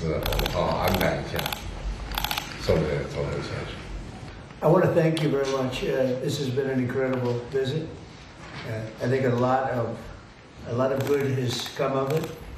司我们好好安排一下，送给周德先生。 I want to thank you very much. This has been an incredible visit. I think a lot of good has come of it.